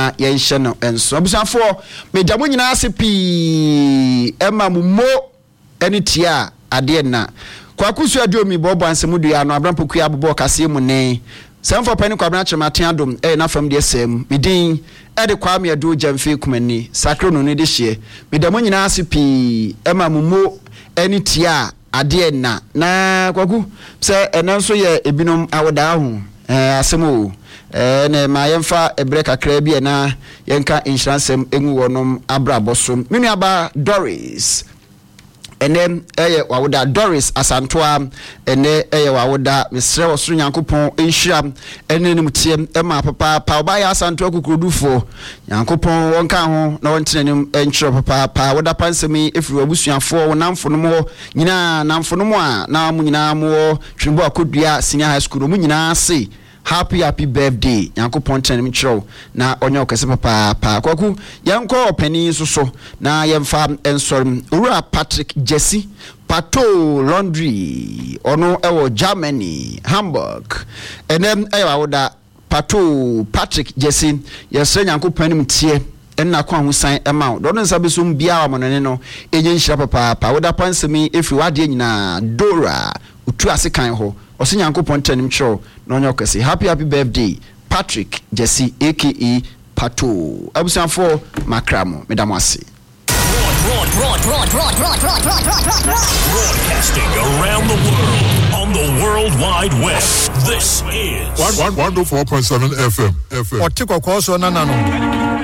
na yenhye no enso abusanfo meja mo nyina ase pi ema mo eni tia ade na kwakusu adiomi bobo ansemu dua no abrampoku abobo kase mu ne semfo pani kwabna chematen adom na fam de sem midin de kwame adu jamfe kumani sakro no ne de hye medamo nyina ase pi ema mo eni tia ade na kwaku se enanso ye ebinom awoda ho asemo ne ma yemfa ebre kakra bi na yenka insurance enwu wonom abrabosom menu aba Doris ene wawoda Doris asantoa ene wawoda mesre wosoro nyankopon enhia ene nimtiem ema papa pa oba ya asantoa kukurudufo nyankopon wonka ho na wontenem enchiro papa woda pansemi efiri abusuafo wonamfonom ho nyina namfonom a na mu nyina mo twinbo akodua senior high school mu nyina se happy birthday yankopon tenem chiro na onye okese papa kwaku yanko opani so na yemfa ensorim ura Patrick Jesse Pato Laundry ono ewo Germany Hamburg enem ewa Pato Patrick Jesse yesre yankopon nim tie enna kwa husan ema do no nsabe so mbia wa monene no enye nhira papa woda pansemi efi wade nyina Dora utu ase kan ho osi yankopon tenem chiro no nyokese happy birthday Patrick Jesse aka Pato abusanfo makramo medamwase broadcasting around the world on the World Wide Web. This is 104.7 FM. Otiko kwa so nanano